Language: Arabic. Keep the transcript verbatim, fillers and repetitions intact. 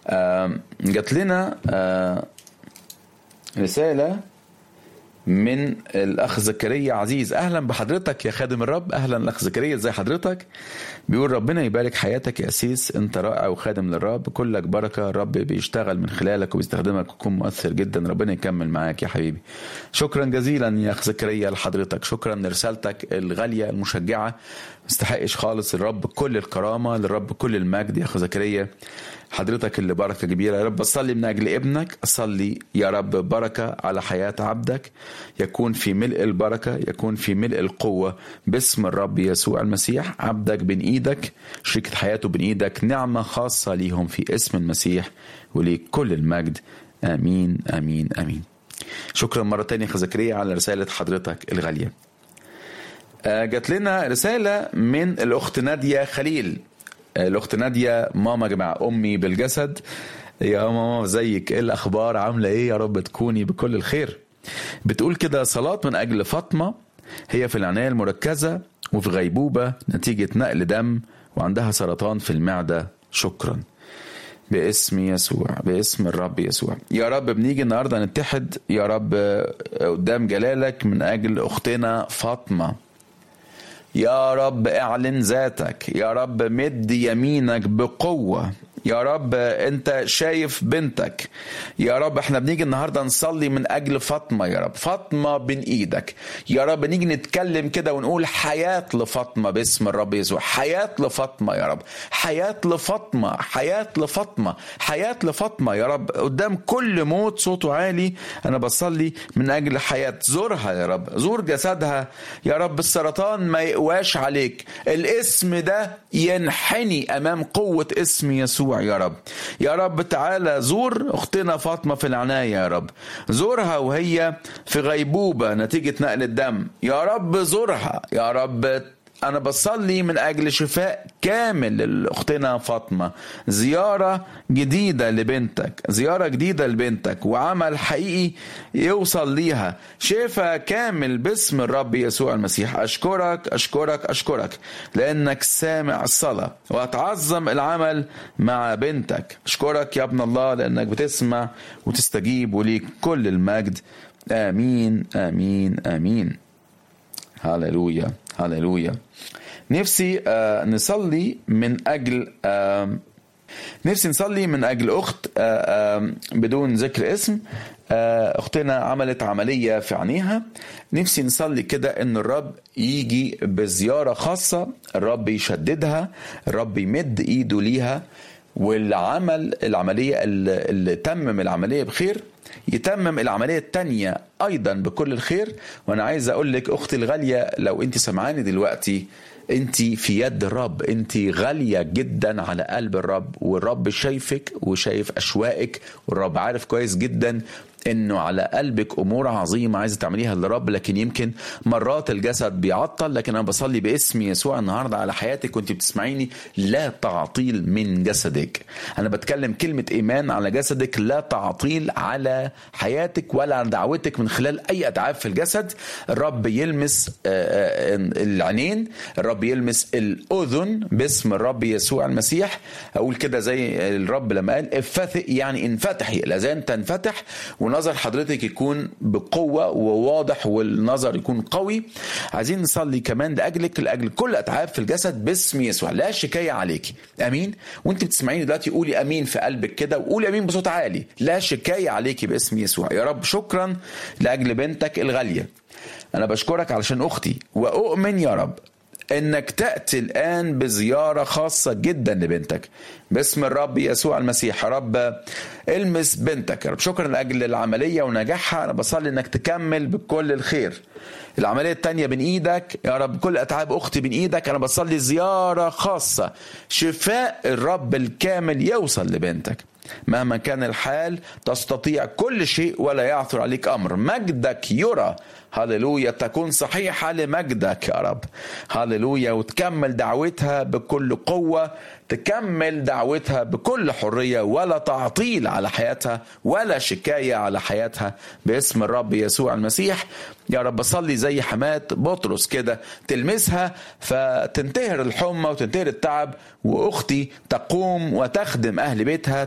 جات لنا رسالة من الأخ زكريا عزيز. أهلا بحضرتك يا خادم الرب. أهلا الأخ زكريا، ازي حضرتك؟ بيقول ربنا يبارك حياتك يا أسيس، أنت رائع وخادم للرب، كلك بركة، الرب بيشتغل من خلالك وبيستخدمك ويكون مؤثر جدا، ربنا يكمل معاك يا حبيبي. شكرا جزيلا يا أخ زكريا لحضرتك، شكرا لرسالتك الغالية المشجعة، مستحقش خالص الرب كل الكرامة، للرب كل المجد يا أخ زكريا، حضرتك اللي بركة كبيرة. يا رب أصلي من أجل ابنك، أصلي يا رب بركة على حياة عبدك، يكون في ملء البركة، يكون في ملء القوة باسم الرب يسوع المسيح. عبدك بين إيدك، شركة حياته بين إيدك، نعمة خاصة ليهم في اسم المسيح، وليك كل المجد. آمين آمين آمين. شكرا مرة تانية يا زكريا على رسالة حضرتك الغالية. جات لنا رسالة من الأخت نادية خليل. الأخت نادية، ماما جماعة أمي بالجسد، يا ماما زيك، إيه الأخبار، عاملة إيه؟ يا رب تكوني بكل الخير. بتقول كده: صلاة من أجل فاطمة، هي في العناية المركزة وفي غيبوبة نتيجة نقل دم وعندها سرطان في المعدة. شكرا باسم يسوع، باسم الرب يسوع. يا رب بنيجي النهاردة نتحد يا رب قدام جلالك من أجل أختنا فاطمة. يا رب اعلن ذاتك، يا رب مد يمينك بقوة، يا رب انت شايف بنتك. يا رب احنا بنيجي النهاردة نصلي من اجل فاطمة، يا رب فاطمة بين ايدك. يا رب نيجي نتكلم كده ونقول حياة لفاطمة باسم الرب يسوع، حياة لفاطمة يا رب، حياة لفاطمة، حياة لفاطمة، حياة لفاطمة يا رب. قدام كل موت صوته عالي انا بصلي من اجل حياة. زورها يا رب، زور جسدها يا رب، السرطان ما يقواش عليك، الاسم ده ينحني امام قوة اسم يسوع يا رب. يا رب تعالى زور اختنا فاطمة في العناية يا رب، زورها وهي في غيبوبة نتيجة نقل الدم يا رب، زورها يا رب. أنا بصلي من أجل شفاء كامل لأختنا فاطمة، زيارة جديدة لبنتك، زيارة جديدة لبنتك، وعمل حقيقي يوصل ليها، شفاء كامل باسم الرب يسوع المسيح. أشكرك أشكرك أشكرك لأنك سامع الصلاة وهتعظم العمل مع بنتك. أشكرك يا ابن الله لأنك بتسمع وتستجيب، وليك كل المجد. آمين آمين آمين. هاليلويا هاليلويا. نفسي آه نصلي من أجل آه نفسي نصلي من أجل أخت آه آه بدون ذكر اسم. آه أختنا عملت عملية في عينيها، نفسي نصلي كده إن الرب يجي بزيارة خاصة، الرب يشددها، الرب يمد إيده ليها، والعمل العملية اللي تمم العملية بخير يتمم العملية التانية أيضا بكل الخير. وأنا عايز أقول لك أختي الغالية، لو أنت سمعاني دلوقتي، أنت في يد الرب، أنت غالية جدا على قلب الرب، والرب شايفك وشايف أشواقك، والرب عارف كويس جدا انه على قلبك امور عظيمه عايزه تعمليها للرب، لكن يمكن مرات الجسد بيعطل. لكن انا بصلي باسم يسوع النهارده على حياتك وانت بتسمعيني، لا تعطيل من جسدك. انا بتكلم كلمه ايمان على جسدك، لا تعطيل على حياتك ولا على دعوتك من خلال اي اتعاب في الجسد. الرب يلمس العينين، الرب يلمس الاذن باسم الرب يسوع المسيح. اقول كده زي الرب لما قال افتح، يعني انفتحي، الاذان تنفتح ونظر حضرتك يكون بقوة وواضح، والنظر يكون قوي. عايزين نصلي كمان لأجلك، لأجل كل أتعاب في الجسد باسم يسوع، لا شكاية عليك. أمين. وانت بتسمعيني دلوقتي قولي أمين في قلبك كده، وقولي أمين بصوت عالي، لا شكاية عليك باسم يسوع. يا رب شكرا لأجل بنتك الغالية، أنا بشكرك علشان أختي، وأؤمن يا رب انك تأتي الآن بزيارة خاصة جدا لبنتك باسم الرب يسوع المسيح. يا رب المس بنتك يا رب. شكرا لأجل العملية ونجاحها، أنا بصلي انك تكمل بكل الخير. العملية التانية بين ايدك يا رب، كل أتعاب أختي بين ايدك. أنا بصلي زيارة خاصة، شفاء الرب الكامل يوصل لبنتك. مهما كان الحال تستطيع كل شيء ولا يعثر عليك أمر. مجدك يرى، هاليلويا، تكون صحيحة لمجدك يا رب. هاليلويا. وتكمل دعوتها بكل قوة، تكمل دعوتها بكل حرية، ولا تعطيل على حياتها ولا شكاية على حياتها باسم الرب يسوع المسيح. يا رب صلي زي حماة بطرس كده، تلمسها فتنتهر الحمى وتنتهر التعب، وأختي تقوم وتخدم أهل بيتها